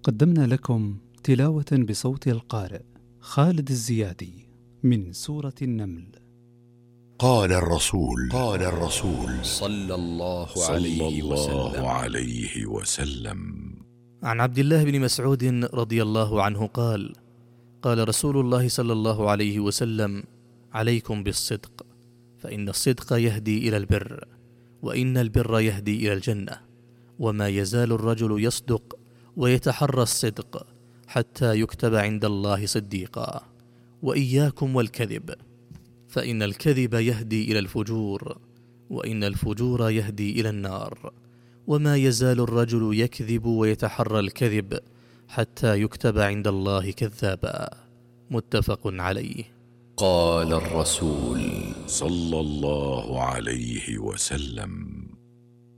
قدمنا لكم تلاوة بصوت القارئ خالد الزيادي من سورة النمل. قال الرسول صلى الله عليه وسلم. عن عبد الله بن مسعود رضي الله عنه قال: قال رسول الله صلى الله عليه وسلم: عليكم بالصدق، فإن الصدق يهدي إلى البر، وإن البر يهدي إلى الجنة، وما يزال الرجل يصدق ويتحرى الصدق حتى يكتب عند الله صديقا. وإياكم والكذب، فإن الكذب يهدي إلى الفجور، وإن الفجور يهدي إلى النار، وما يزال الرجل يكذب ويتحرى الكذب حتى يكتب عند الله كذابا. متفق عليه. قال الرسول صلى الله عليه وسلم: